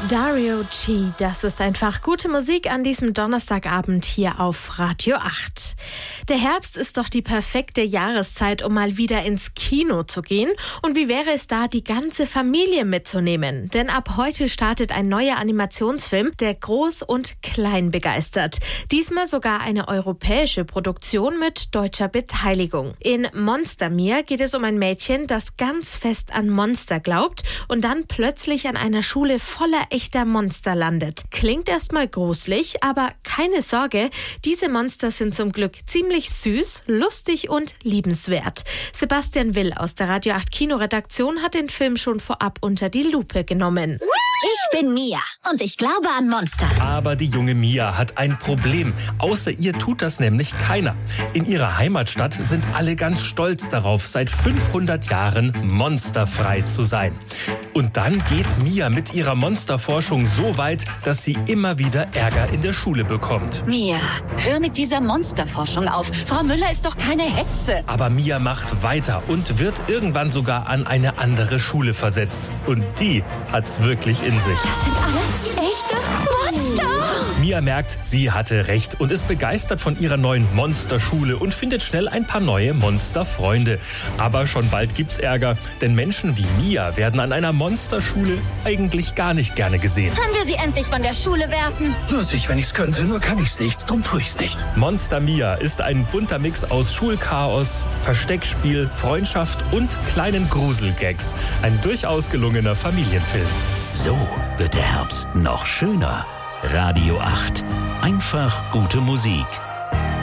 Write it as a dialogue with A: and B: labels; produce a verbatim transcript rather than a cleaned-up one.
A: Dario G., das ist einfach gute Musik an diesem Donnerstagabend hier auf Radio acht. Der Herbst ist doch die perfekte Jahreszeit, um mal wieder ins Kino zu gehen. Und wie wäre es da, die ganze Familie mitzunehmen? Denn ab heute startet ein neuer Animationsfilm, der Groß und Klein begeistert. Diesmal sogar eine europäische Produktion mit deutscher Beteiligung. In Monster Mia geht es um ein Mädchen, das ganz fest an Monster glaubt und dann plötzlich an einer Schule voller echter Monster landet. Klingt erstmal gruselig, aber keine Sorge, diese Monster sind zum Glück ziemlich süß, lustig und liebenswert. Sebastian Will aus der Radio acht Kinoredaktion hat den Film schon vorab unter die Lupe genommen.
B: Ich bin Mia und ich glaube an Monster.
C: Aber die junge Mia hat ein Problem. Außer ihr tut das nämlich keiner. In ihrer Heimatstadt sind alle ganz stolz darauf, seit fünfhundert Jahren monsterfrei zu sein. Und dann geht Mia mit ihrer Monsterforschung so weit, dass sie immer wieder Ärger in der Schule bekommt.
B: Mia, hör mit dieser Monsterforschung auf. Frau Müller ist doch keine Hexe.
C: Aber Mia macht weiter und wird irgendwann sogar an eine andere Schule versetzt. Und die hat's wirklich in sich.
B: Das sind alles echte Monster.
C: Mia merkt, sie hatte recht und ist begeistert von ihrer neuen Monsterschule und findet schnell ein paar neue Monsterfreunde. Aber schon bald gibt's Ärger, denn Menschen wie Mia werden an einer Monsterschule eigentlich gar nicht gerne gesehen.
B: Können wir sie endlich von der Schule werfen?
D: Würde ich, wenn ich's könnte, nur kann ich's nicht. Drum tue ich's nicht.
C: Monster Mia ist ein bunter Mix aus Schulchaos, Versteckspiel, Freundschaft und kleinen Gruselgags. Ein durchaus gelungener Familienfilm.
E: So wird der Herbst noch schöner. Radio acht. Einfach gute Musik.